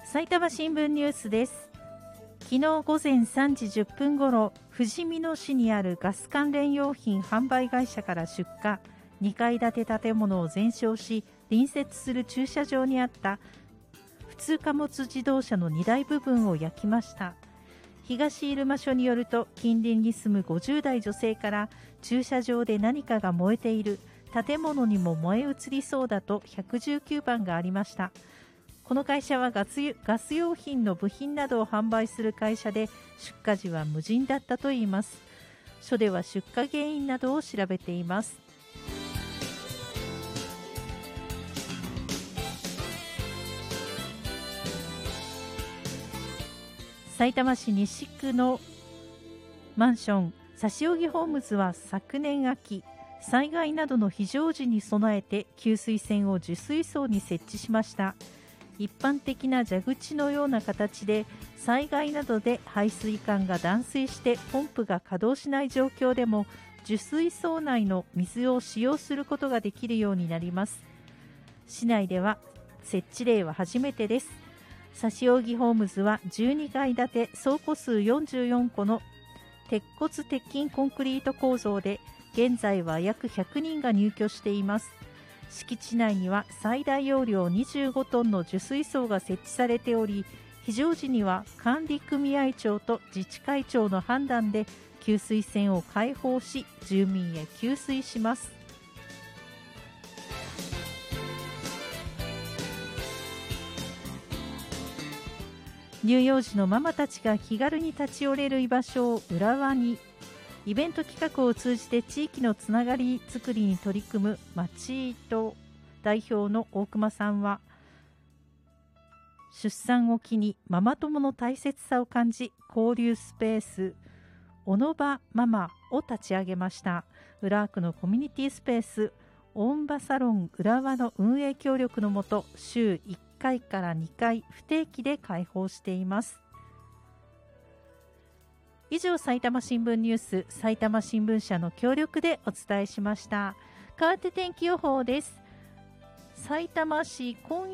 埼玉新聞ニュースです。昨日午前3時10分ごろ、ふじみ野市にあるガス関連用品販売会社から出火、2階建て建物を全焼し、隣接する駐車場にあった普通貨物自動車の荷台部分を焼きました。東入間署によると、近隣に住む50代女性から、駐車場で何かが燃えている、建物にも燃え移りそうだと119番がありました。この会社はガス用品の部品などを販売する会社で、出火時は無人だったといいます。署では出火原因などを調べています。さいたま市西区のマンション指扇ホームズは昨年秋、災害などの非常時に備えて給水栓を受水槽に設置しました。一般的な蛇口のような形で、災害などで排水管が断水してポンプが稼働しない状況でも受水槽内の水を使用することができるようになります。市内では設置例は初めてです。指扇ホームズは12階建て倉庫数44個の鉄骨鉄筋コンクリート構造で、現在は約100人が入居しています。敷地内には最大容量25トンの受水槽が設置されており、非常時には管理組合長と自治会長の判断で給水栓を開放し、住民へ給水します。乳幼児のママたちが気軽に立ち寄れる居場所を浦和に、イベント企画を通じて地域のつながりづくりに取り組むまちいと代表の大熊さんは、出産を機にママ友の大切さを感じ、交流スペースおのばママを立ち上げました。浦和区のコミュニティスペースオンバサロン浦和の運営協力のもと、週1回から2回不定期で開放しています。以上、埼玉新聞ニュース、埼玉新聞社の協力でお伝えしました。代わって天気予報です。埼玉市今